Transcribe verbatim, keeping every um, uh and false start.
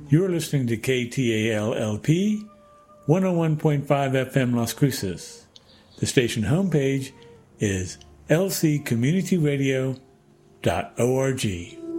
You're listening to K T A L L P, one oh one point five F M Las Cruces. The station homepage is l c community radio dot org.